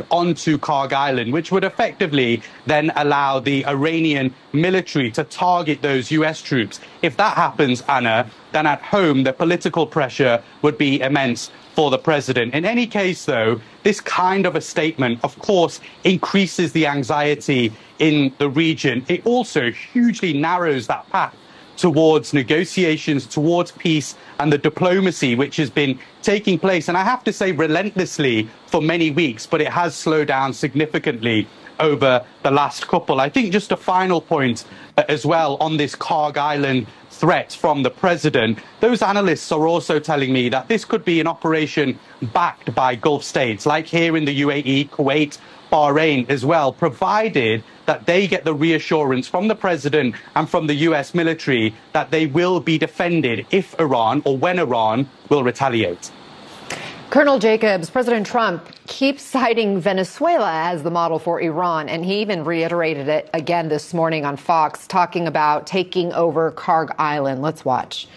onto Karg Island, which would effectively then allow the Iranian military to target those US troops. If that happens, Anna, then at home, the political pressure would be immense for the president. In any case, though, this kind of a statement, of course, increases the anxiety in the region. It also hugely narrows that path towards negotiations, towards peace and the diplomacy which has been taking place. And I have to say relentlessly for many weeks, but it has slowed down significantly over the last couple. I think just a final point as well on this Karg Island threat from the president. Those analysts are also telling me that this could be an operation backed by Gulf states, like here in the UAE, Kuwait, Bahrain as well, provided that they get the reassurance from the president and from the US military that they will be defended if Iran or when Iran will retaliate. Colonel Jacobs, President Trump keeps citing Venezuela as the model for Iran, and he even reiterated it again this morning on Fox, talking about taking over Karg Island. Let's watch.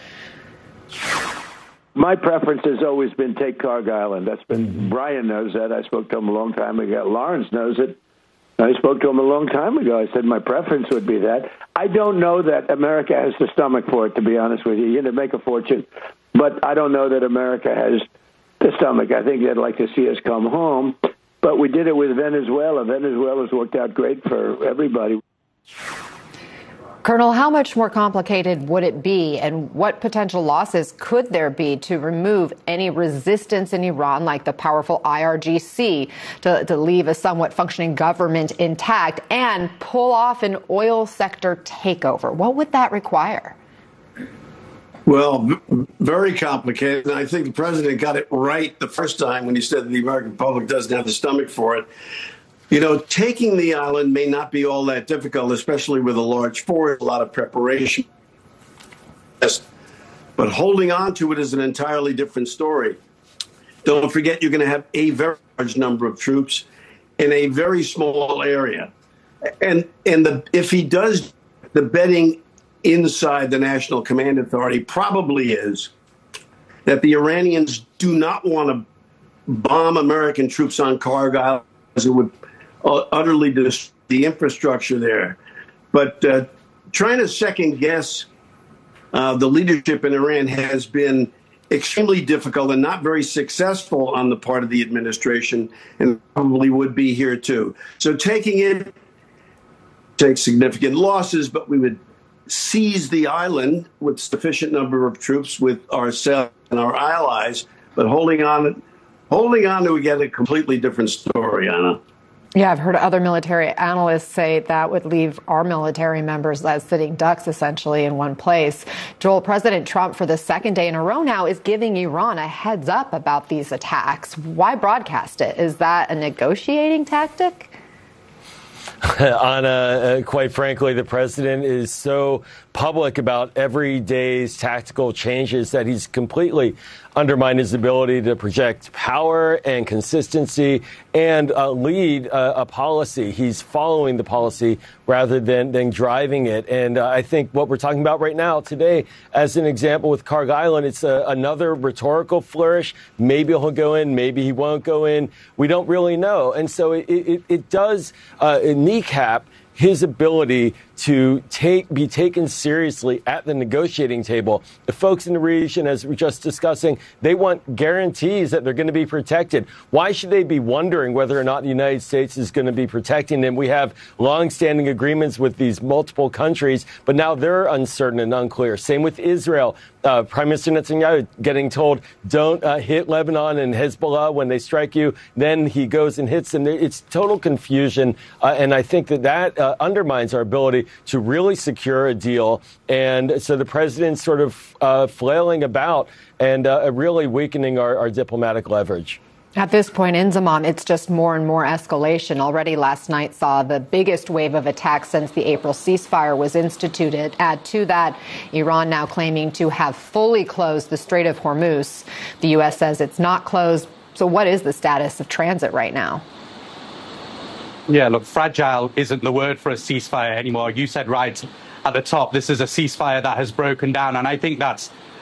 My preference has always been take Karg Island. That's been, Brian knows that. I spoke to him a long time ago. Lawrence knows it. I spoke to him a long time ago. I said my preference would be that. I don't know that America has the stomach for it, to be honest with you. You're going to make a fortune. But I don't know that America has the stomach. I think they'd like to see us come home. But we did it with Venezuela. Venezuela's worked out great for everybody. Colonel, how much more complicated would it be, and what potential losses could there be to remove any resistance in Iran, like the powerful IRGC, to leave a somewhat functioning government intact and pull off an oil sector takeover? What would that require? Well, very complicated. And I think the president got it right the first time when he said that the American public doesn't have the stomach for it. You know, taking the island may not be all that difficult, especially with a large force, a lot of preparation. But holding on to it is an entirely different story. Don't forget, you're going to have a very large number of troops in a very small area. And if he does, the betting inside the National Command Authority probably is that the Iranians do not want to bomb American troops on Karg Island, as it would utterly destroy the infrastructure there. But trying to second guess the leadership in Iran has been extremely difficult and not very successful on the part of the administration, and probably would be here too. So taking it takes significant losses, but we would seize the island with sufficient number of troops with ourselves and our allies. But holding on to it, get a completely different story, Anna. Yeah, I've heard other military analysts say that would leave our military members as sitting ducks, essentially, in one place. Joel, President Trump, for the second day in a row now, is giving Iran a heads up about these attacks. Why broadcast it? Is that a negotiating tactic? Anna, quite frankly, the president is so public about every day's tactical changes that he's completely undermined his ability to project power and consistency and lead a policy. He's following the policy rather than driving it. And I think what we're talking about right now today, as an example with Karg Island, it's another rhetorical flourish. Maybe he'll go in, maybe he won't go in. We don't really know. And so it does kneecap his ability to be taken seriously at the negotiating table. The folks in the region, as we're just discussing, they want guarantees that they're going to be protected. Why should they be wondering whether or not the United States is going to be protecting them? We have longstanding agreements with these multiple countries, but now they're uncertain and unclear. Same with Israel. Prime Minister Netanyahu getting told, don't hit Lebanon and Hezbollah when they strike you. Then he goes and hits them. It's total confusion. And I think that undermines our ability to really secure a deal. And so the president's sort of flailing about and really weakening our diplomatic leverage. At this point in Zaman, it's just more and more escalation. Already last night saw the biggest wave of attacks since the April ceasefire was instituted. Add to that, Iran now claiming to have fully closed the Strait of Hormuz. The U.S. says it's not closed. So what is the status of transit right now? Yeah, look, fragile isn't the word for a ceasefire anymore. You said right at the top, this is a ceasefire that has broken down. And I think that's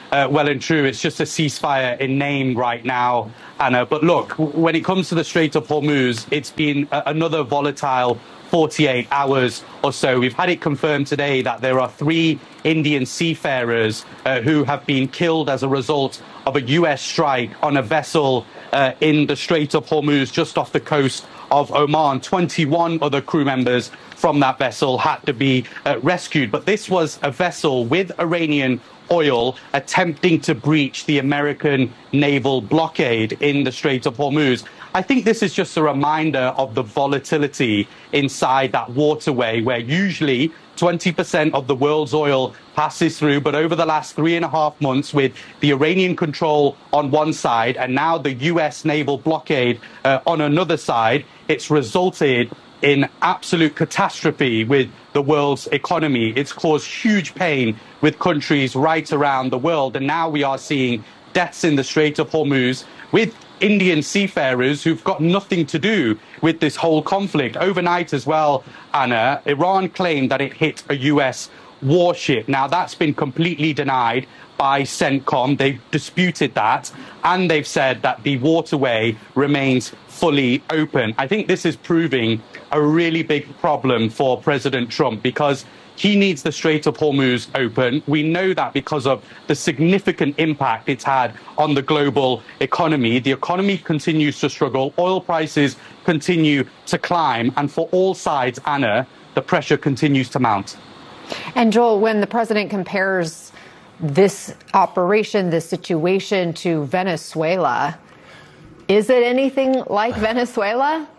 well and true. It's just a ceasefire in name right now, Anna. But look, when it comes to the Strait of Hormuz, it's been another volatile 48 hours or so. We've had it confirmed today that there are 3 Indian seafarers who have been killed as a result of a U.S. strike on a vessel in the Strait of Hormuz just off the coast of Oman. 21 other crew members from that vessel had to be rescued. But this was a vessel with Iranian oil attempting to breach the American naval blockade in the Strait of Hormuz. I think this is just a reminder of the volatility inside that waterway where usually 20% of the world's oil passes through. But over the last 3.5 months, with the Iranian control on one side and now the U.S. naval blockade on another side, it's resulted in absolute catastrophe with the world's economy. It's caused huge pain with countries right around the world. And now we are seeing deaths in the Strait of Hormuz with Indian seafarers who've got nothing to do with this whole conflict. Overnight as well, Anna, Iran claimed that it hit a U.S. warship. Now, that's been completely denied by CENTCOM. They've disputed that, and they've said that the waterway remains fully open. I think this is proving a really big problem for President Trump because he needs the Strait of Hormuz open. We know that because of the significant impact it's had on the global economy. The economy continues to struggle. Oil prices continue to climb. And for all sides, Anna, the pressure continues to mount. And Joel, when the president compares this operation, this situation to Venezuela, is it anything like Venezuela?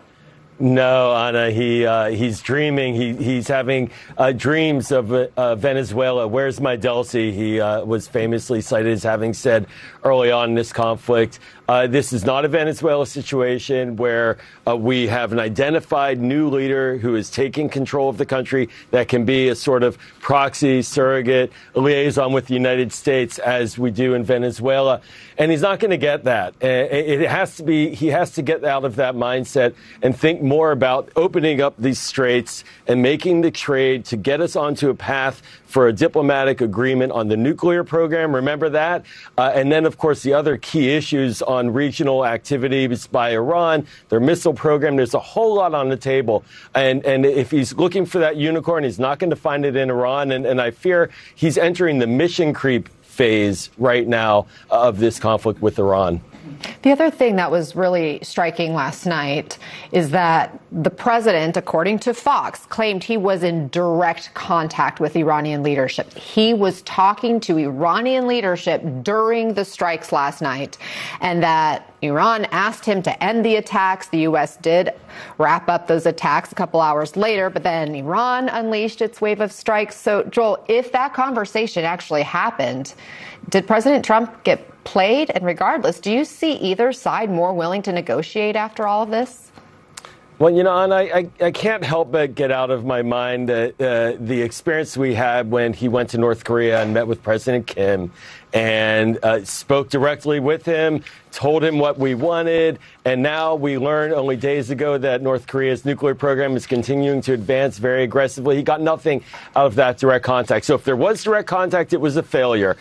No, Anna, he's dreaming. He's having dreams of Venezuela. Where's my Delcy? He was famously cited as having said early on in this conflict. This is not a Venezuela situation where we have an identified new leader who is taking control of the country that can be a sort of proxy, surrogate, liaison with the United States as we do in Venezuela. And he's not going to get that. It has to be, he has to get out of that mindset and think more about opening up these straits and making the trade to get us onto a path for a diplomatic agreement on the nuclear program. Remember that? And then, of course, the other key issues on regional activities by Iran, their missile program. There's a whole lot on the table. And if he's looking for that unicorn, he's not going to find it in Iran. And I fear he's entering the mission creep phase right now of this conflict with Iran. The other thing that was really striking last night is that the president, according to Fox, claimed he was in direct contact with Iranian leadership. He was talking to Iranian leadership during the strikes last night, and that Iran asked him to end the attacks. The U.S. did wrap up those attacks a couple hours later, but then Iran unleashed its wave of strikes. So, Joel, if that conversation actually happened, did President Trump get played? And regardless, do you see either side more willing to negotiate after all of this? Well, you know, and I can't help but get out of my mind the experience we had when he went to North Korea and met with President Kim and spoke directly with him, told him what we wanted. And now we learned only days ago that North Korea's nuclear program is continuing to advance very aggressively. He got nothing out of that direct contact. So if there was direct contact, it was a failure.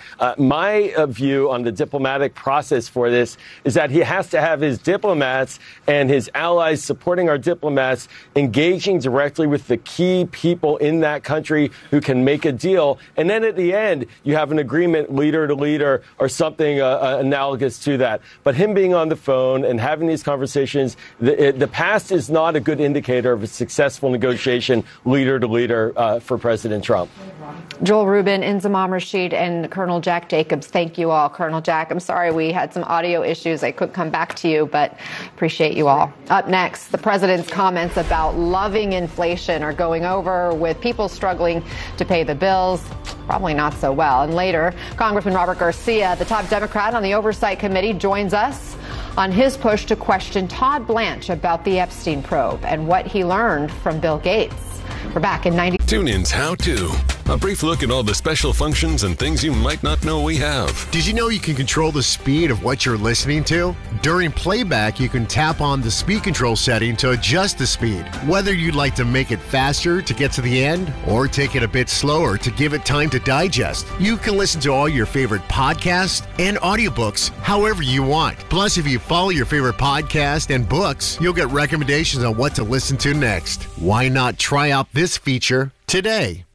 My view on the diplomatic process for this is that he has to have his diplomats and his allies supporting our diplomats engaging directly with the key people in that country who can make a deal. And then at the end, you have an agreement leader to leader or something analogous to that. But him being on the phone and having these conversations, the past is not a good indicator of a successful negotiation leader to leader for President Trump. Joel Rubin, Inzamam Rashid, and Colonel Jack Jacobs, thank you all. Colonel Jack, I'm sorry we had some audio issues. I couldn't come back to you, but appreciate you all. Up next, the president's comments about loving inflation are going over with people struggling to pay the bills. Probably not so well. And later, Congressman Robert Garcia, the top Democrat on the Oversight Committee, joins us on his push to question Todd Blanche about the Epstein probe and what he learned from Bill Gates. We're back in 90. TuneIn's How To. A brief look at all the special functions and things you might not know we have. Did you know you can control the speed of what you're listening to? During playback, you can tap on the speed control setting to adjust the speed. Whether you'd like to make it faster to get to the end or take it a bit slower to give it time to digest, you can listen to all your favorite podcasts and audiobooks however you want. Plus, if you follow your favorite podcast and books, you'll get recommendations on what to listen to next. Why not try out this feature today?